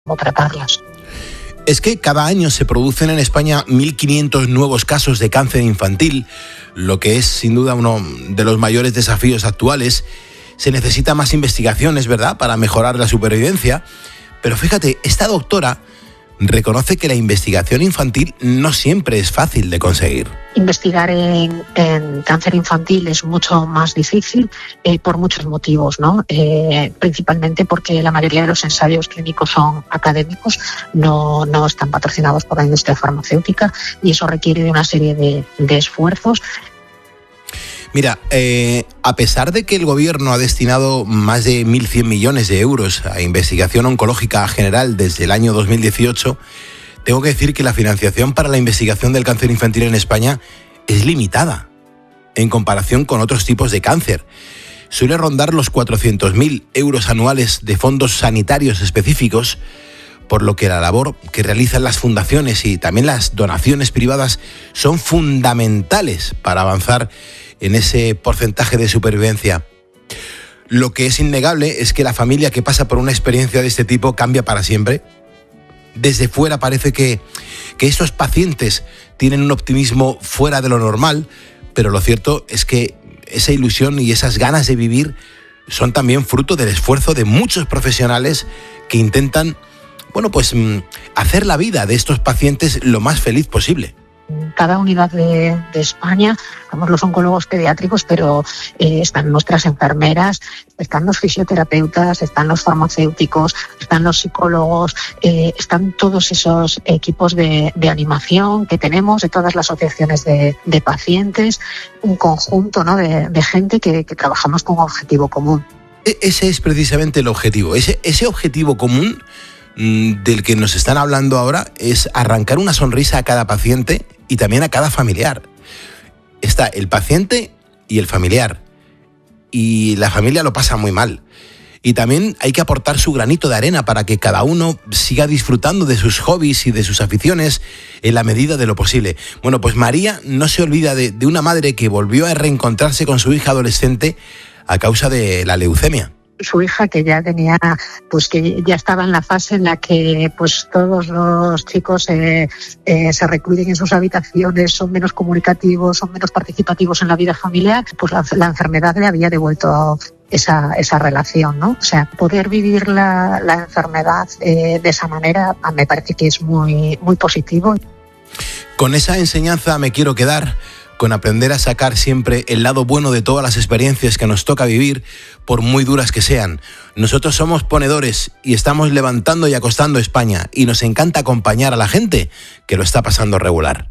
tratarlas. Es que cada año se producen en España 1.500 nuevos casos de cáncer infantil, lo que es sin duda uno de los mayores desafíos actuales. Se necesita más investigación, es verdad, para mejorar la supervivencia, pero fíjate, esta doctora reconoce que la investigación infantil no siempre es fácil de conseguir. Investigar en cáncer infantil es mucho más difícil por muchos motivos, ¿no? Principalmente porque la mayoría de los ensayos clínicos son académicos, no están patrocinados por la industria farmacéutica y eso requiere de una serie de esfuerzos. Mira, a pesar de que el gobierno ha destinado más de 1.100 millones de euros a investigación oncológica general desde el año 2018, tengo que decir que la financiación para la investigación del cáncer infantil en España es limitada en comparación con otros tipos de cáncer. Suele rondar los 400.000 euros anuales de fondos sanitarios específicos, por lo que la labor que realizan las fundaciones y también las donaciones privadas son fundamentales para avanzar en ese porcentaje de supervivencia. Lo que es innegable es que la familia que pasa por una experiencia de este tipo cambia para siempre. Desde fuera parece que estos pacientes tienen un optimismo fuera de lo normal, pero lo cierto es que esa ilusión y esas ganas de vivir son también fruto del esfuerzo de muchos profesionales que intentan, hacer la vida de estos pacientes lo más feliz posible. Cada unidad de España, estamos los oncólogos pediátricos, pero están nuestras enfermeras, están los fisioterapeutas, están los farmacéuticos, están los psicólogos, están todos esos equipos de animación que tenemos, de todas las asociaciones de pacientes, un conjunto, ¿no?, de gente que trabajamos con un objetivo común. Ese es precisamente el objetivo, ese objetivo común del que nos están hablando ahora es arrancar una sonrisa a cada paciente y también a cada familiar. Está el paciente y el familiar, y la familia lo pasa muy mal. Y también hay que aportar su granito de arena para que cada uno siga disfrutando de sus hobbies y de sus aficiones en la medida de lo posible. Bueno, pues María no se olvida de una madre que volvió a reencontrarse con su hija adolescente a causa de la leucemia. Su hija, que ya tenía, que ya estaba en la fase en la que todos los chicos se recluyen en sus habitaciones, son menos comunicativos, son menos participativos en la vida familiar, la enfermedad le había devuelto esa relación, ¿no? O sea, poder vivir la enfermedad de esa manera me parece que es muy, muy positivo. Con esa enseñanza me quiero quedar, con aprender a sacar siempre el lado bueno de todas las experiencias que nos toca vivir, por muy duras que sean. Nosotros somos ponedores y estamos levantando y acostando España, y nos encanta acompañar a la gente que lo está pasando regular.